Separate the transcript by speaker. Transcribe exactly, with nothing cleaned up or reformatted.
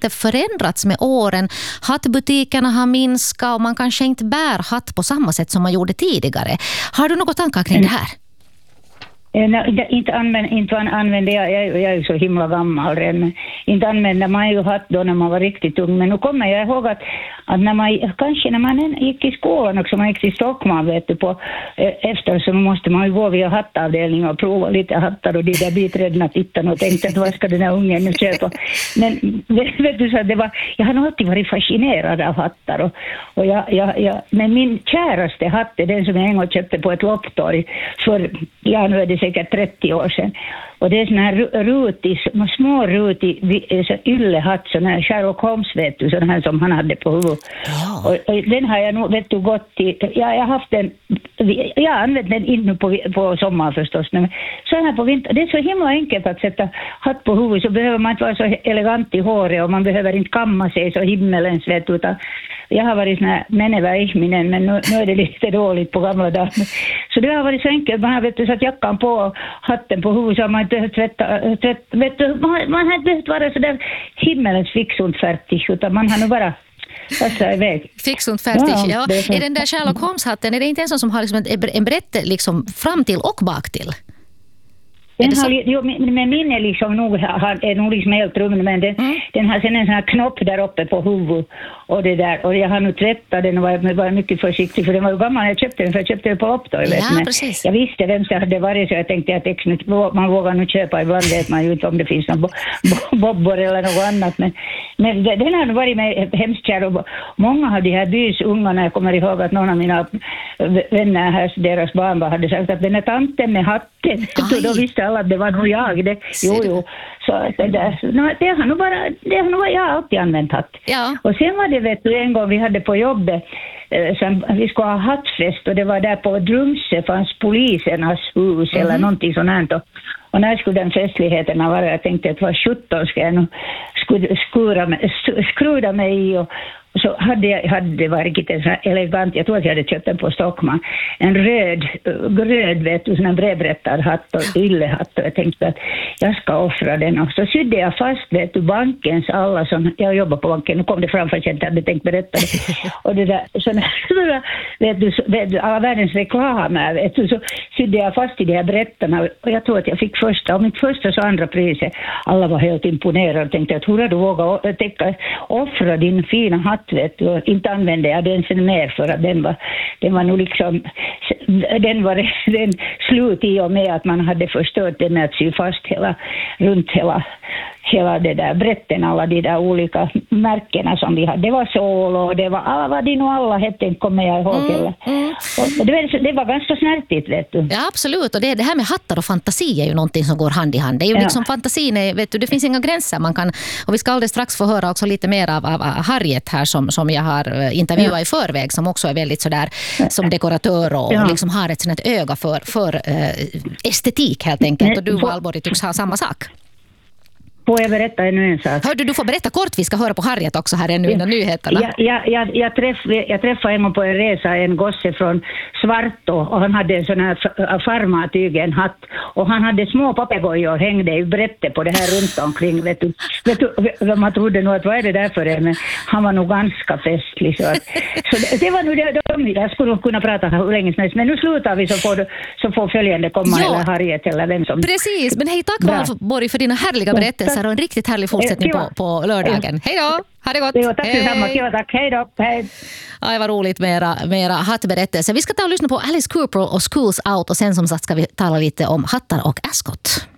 Speaker 1: lite förändrats med åren. Hattbutikerna har minskat och man kanske inte bär hatt på samma sätt som man gjorde tidigare. Har du något tankar kring det här?
Speaker 2: Nej, inte använder inte använder jag, jag jag är så himla gammal redan, men inte använder man ju hatt då när man var riktigt ung. Men nu kommer jag ihåg att, att när man kanske när man gick i skolan också, man gick till Stockholm vet du, på efter, så måste man ju gå via hattavdelningen och prova lite hattar och de där biträdena tittade och tänkte att vad ska den här ungen nu köpa. Men vet du så det var, jag har nog alltid varit fascinerad av hattar och, och jag, jag, jag, men min käraste hatt är den som jag en gång köpte på ett lopptorg för, ja nu är det säkert trettio år sedan. Och det är sån här rutig, små rutig yllehatt, sån här Sherlock Holmes vet du, sån här som han hade på huvudet. Ja. Och, och den har jag nog vet du gått till, ja, jag har haft den, jag har använt den inne på, på sommar förstås, men så här på vinter, det är så himla enkelt att sätta hatt på huvudet, så behöver man inte vara så elegant i håret och man behöver inte kamma sig så himmelens vet du, utan jag har varit sån här menevä ihminen, men nu, nu är det lite dåligt på gamla dagar. Så det har varit så enkelt, man har vet du, satt jackan på hatten på huvudet så har man inte behövt tvätta, tvätta vet du, man, man har inte behövt vara så där himmelens fixunt färdig, utan man har nu bara passa iväg.
Speaker 1: Fixunt färdig, ja.
Speaker 2: ja.
Speaker 1: Är, är den där Sherlock Holmes-hatten, är det inte en sån som har liksom en, en brett liksom fram till och bak till?
Speaker 2: Den har, jo, men min är liksom nog, är nog liksom helt rund, men den, mm. den har sen en sån här knopp där uppe på huvudet och det där, och jag har nu tvättat den och var, var mycket försiktig för den var ju gammal, jag köpte den för jag köpte den på lopptorg,
Speaker 1: ja,
Speaker 2: men
Speaker 1: precis.
Speaker 2: Jag visste vem som hade varit så jag tänkte att man vågar nu köpa, ibland vet man ju inte om det finns någon bobbor eller något annat, men, men den har varit med hemskt kär och många av de här bys ungarna, jag kommer ihåg att någon av mina vänner här, deras barn hade sagt att den är tanten med hatten, så då visste alla att det var nog jag det. Jo, jo. Så det där, no, det har nog bara, det har nog jag alltid använt hatt.
Speaker 1: Ja.
Speaker 2: Och sen var det vet du en gång vi hade på jobbet, eh, sen, vi skulle ha hattfest och det var där på Drumse fanns polisernas hus mm-hmm. eller någonting sånt här. Och, och när skulle den festligheten vara, jag tänkte att vad sjutton ska jag nu skruda mig, skruda mig i och så hade jag hade det varit lite så elegant, jag tror att jag hade köpt den på Stockholm, en röd, röd vet du, sån en brevberättad hatt och yllehatt och jag tänkte att jag ska offra den och så sydde jag fast vet du bankens alla som, jag jobbar på banken, nu kom det fram för att jag inte hade tänkt berätta det och det där, såna, såna vet, du, vet du, alla världens reklamer vet du, så sydde jag fast i de här berättarna och jag tror att jag fick första, och mitt första så andra priset, alla var helt imponerade och tänkte att hur har du vågat täcka, offra din fina hatt vet du, inte använde jag den sen mer för att den var, den var nog liksom den var den slut i och med att man hade förstört det med att sy fast hela, runt hela hela det där brätten, alla de där olika märkena som vi hade. Det var Sol och det var alla, vad det nog alla hette, kommer jag ihåg. Mm, mm. Och det, var, det var ganska snärtigt, vet du.
Speaker 1: Ja, absolut. Och det, det här med hattar och fantasi är ju någonting som går hand i hand. Det är ju ja. liksom fantasin, är, vet du, det finns inga gränser man kan, och vi ska alldeles strax få höra också lite mer av, av Harriet här som, som jag har intervjuat ja. i förväg, som också är väldigt sådär som dekoratör och ja. liksom har ett sånt öga för, för äh, estetik helt enkelt. Och du, Valborg, tycks ha samma sak.
Speaker 2: Får jag berätta ännu en sak?
Speaker 1: Hörde, du får berätta kort, vi ska höra på Harriet också här ännu innan nyheterna.
Speaker 2: Jag, jag, jag, jag, träff, jag träffade en gång på en resa en gosse från Svartå och han hade en sån här farmatyg, en hatt, och han hade små papegojor hängde i brätte på det här runt omkring. Vet du, vet du, man trodde nog att vad är det där för en, men han var nog ganska festlig. Så, att, så det, det var nu det, de, jag skulle kunna prata hur länge som helst, men nu slutar vi så får, du, så får följande komma, ja. eller Harriet eller vem som...
Speaker 1: Precis, men hej, tack Valborg för dina härliga berättelser och en riktigt härlig fortsättning på, på lördagen. Hej då! Ha det gott!
Speaker 2: Jo, tack detsamma. Jo, tack. Hej då! Hej!
Speaker 1: Ja, vad roligt med era, med era hattberättelser. Vi ska ta och lyssna på Alice Cooper och Schools Out och sen som sagt ska vi tala lite om hattar och Ascot.